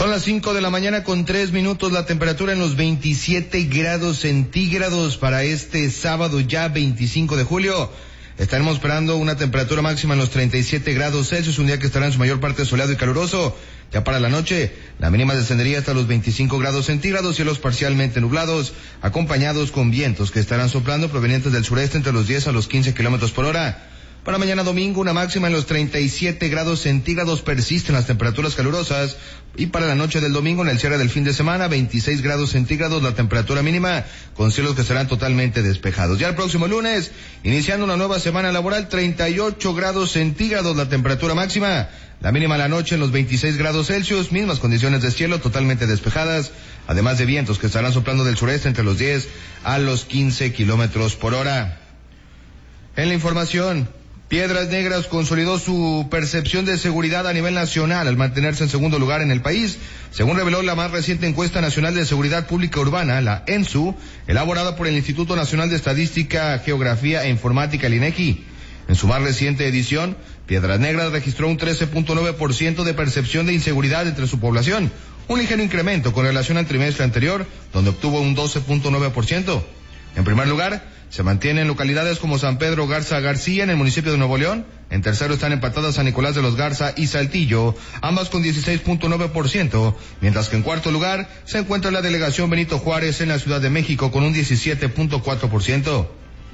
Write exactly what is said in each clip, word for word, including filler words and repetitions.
Son las cinco de la mañana con tres minutos, la temperatura en los veintisiete grados centígrados para este sábado ya veinticinco de julio. Estaremos esperando una temperatura máxima en los treinta y siete grados Celsius, un día que estará en su mayor parte soleado y caluroso. Ya para la noche, la mínima descendería hasta los veinticinco grados centígrados, cielos parcialmente nublados, acompañados con vientos que estarán soplando provenientes del sureste entre los diez a los quince kilómetros por hora. Para mañana domingo, una máxima en los treinta y siete grados centígrados, persisten las temperaturas calurosas. Y para la noche del domingo, en el cierre del fin de semana, veintiséis grados centígrados la temperatura mínima, con cielos que serán totalmente despejados. Ya el próximo lunes, iniciando una nueva semana laboral, treinta y ocho grados centígrados la temperatura máxima, la mínima la noche en los veintiséis grados Celsius, mismas condiciones de cielo totalmente despejadas, además de vientos que estarán soplando del sureste entre los diez a los quince kilómetros por hora. En la información, Piedras Negras consolidó su percepción de seguridad a nivel nacional al mantenerse en segundo lugar en el país, según reveló la más reciente encuesta nacional de seguridad pública urbana, la ENSU, elaborada por el Instituto Nacional de Estadística, Geografía e Informática, el INEGI. En su más reciente edición, Piedras Negras registró un trece punto nueve por ciento de percepción de inseguridad entre su población, un ligero incremento con relación al trimestre anterior, donde obtuvo un doce punto nueve por ciento. En primer lugar, se mantienen localidades como San Pedro Garza García en el municipio de Nuevo León. En tercero están empatadas San Nicolás de los Garza y Saltillo, ambas con dieciséis punto nueve por ciento, mientras que en cuarto lugar se encuentra la delegación Benito Juárez en la Ciudad de México con un diecisiete punto cuatro por ciento.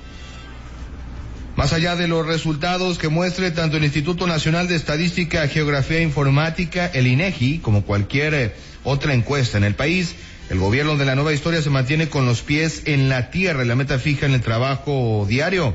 Más allá de los resultados que muestre tanto el Instituto Nacional de Estadística, Geografía e Informática, el INEGI, como cualquier otra encuesta en el país, el gobierno de la nueva historia se mantiene con los pies en la tierra y la meta fija en el trabajo diario.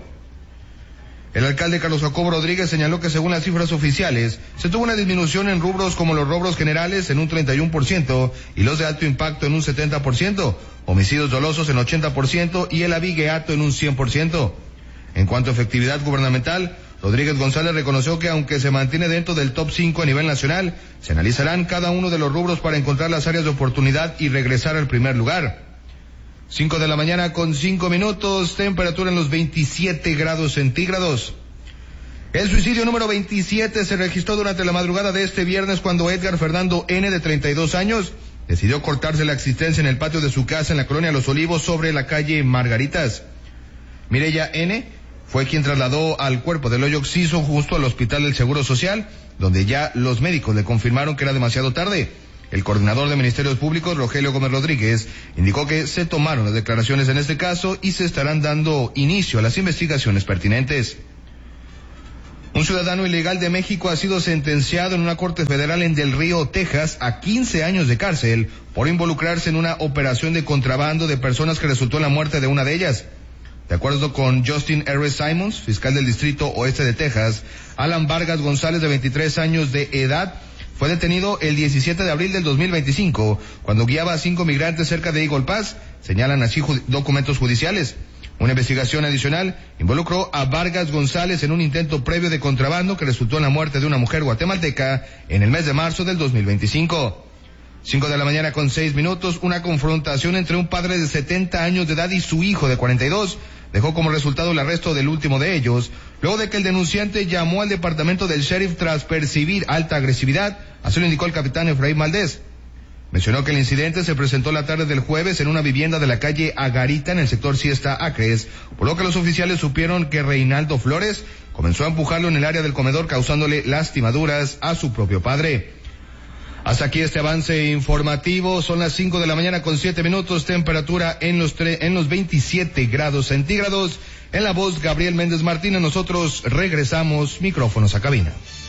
El alcalde Carlos Jacobo Rodríguez señaló que según las cifras oficiales, se tuvo una disminución en rubros como los robos generales en un treinta y uno por ciento y los de alto impacto en un setenta por ciento, homicidios dolosos en ochenta por ciento y el avigueato en un cien por ciento. En cuanto a efectividad gubernamental, Rodríguez González reconoció que aunque se mantiene dentro del top cinco a nivel nacional, se analizarán cada uno de los rubros para encontrar las áreas de oportunidad y regresar al primer lugar. Cinco de la mañana con cinco minutos, temperatura en los veintisiete grados centígrados. El suicidio número veintisiete se registró durante la madrugada de este viernes cuando Edgar Fernando N., de treinta y dos años, decidió cortarse la existencia en el patio de su casa en la colonia Los Olivos sobre la calle Margaritas. Mireya N., fue quien trasladó al cuerpo del hoyo occiso justo al Hospital del Seguro Social, donde ya los médicos le confirmaron que era demasiado tarde. El coordinador de Ministerios Públicos, Rogelio Gómez Rodríguez, indicó que se tomaron las declaraciones en este caso y se estarán dando inicio a las investigaciones pertinentes. Un ciudadano ilegal de México ha sido sentenciado en una corte federal en Del Río, Texas, a quince años de cárcel por involucrarse en una operación de contrabando de personas que resultó en la muerte de una de ellas. De acuerdo con Justin R. Simons, fiscal del Distrito Oeste de Texas, Alan Vargas González, de veintitrés años de edad, fue detenido el diecisiete de abril del dos mil veinticinco, cuando guiaba a cinco migrantes cerca de Eagle Pass, señalan así ju- documentos judiciales. Una investigación adicional involucró a Vargas González en un intento previo de contrabando que resultó en la muerte de una mujer guatemalteca en el mes de marzo del dos mil veinticinco. Cinco de la mañana con seis minutos, una confrontación entre un padre de setenta años de edad y su hijo de cuarenta y dos dejó como resultado el arresto del último de ellos, luego de que el denunciante llamó al departamento del sheriff tras percibir alta agresividad, así lo indicó el capitán Efraín Valdés. Mencionó que el incidente se presentó la tarde del jueves en una vivienda de la calle Agarita en el sector Siesta Acres, por lo que los oficiales supieron que Reinaldo Flores comenzó a empujarlo en el área del comedor causándole lastimaduras a su propio padre. Hasta aquí este avance informativo, son las cinco de la mañana con siete minutos, temperatura en los tre- en los veintisiete grados centígrados. En la voz Gabriel Méndez Martínez, nosotros regresamos, micrófonos a cabina.